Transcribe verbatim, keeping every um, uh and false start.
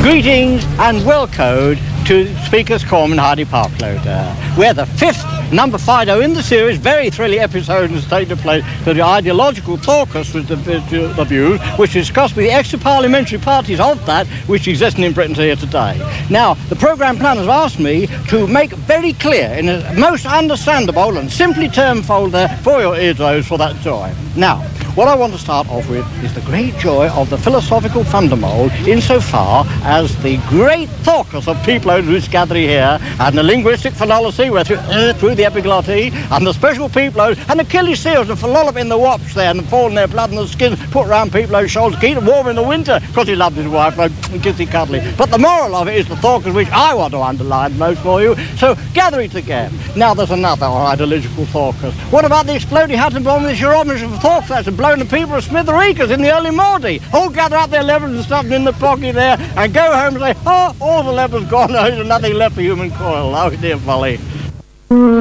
Greetings and welcome to Speaker's Corm and Hardy Parkload. Uh, we're the fifth number Fido in the series, very thrilling episode has taken place for the ideological caucus with the, the views which discussed with the extra-parliamentary parties of that which exist in Britain here today. Now, the programme planners asked me to make very clear in a most understandable and simply term folder for your eardrums for that joy. Now, what I want to start off with is the great joy of the philosophical thunderbolt insofar as the great caucus of people who's gathering here and the linguistic philology where through, uh, through the epiglotty and the special people and the Achilles seals and philolop in the wops there and falling their blood and the skin put round people's shoulders, keep them warm in the winter because he loved his wife and kissy cuddly. But the moral of it is the caucus which I want to underline most for you. So gathering together. Now there's another ideological caucus. What about the exploding Hutton bomb with your homage of thought that's blowing the people of Smithereekers in the early morning? All gather up their levels and stuff them in the pocket there and go home and say, oh, all the levels gone, there's nothing left for human coil. Oh dear folly.